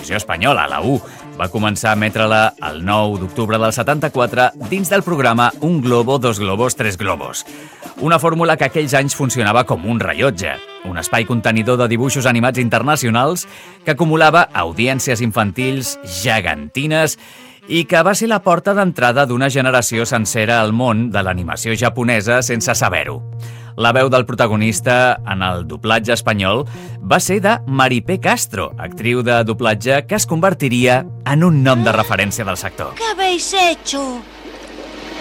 Televisió Espanyola, la U. Va començar a emetre-la el 9 d'octubre del 74 dins del programa Un globo, dos globos, tres globos. Una fórmula que aquells anys funcionava com un rellotge, un espai contenidor de dibuixos animats internacionals que acumulava audiències infantils gegantines i que va ser la porta d'entrada d'una generació sencera al món de l'animació japonesa sense saber-ho. La veu del protagonista en el doblatge espanyol va ser de Maripé Castro, actriu de doblatge que es convertiria en un nom de referència del sector. ¿Qué habéis hecho?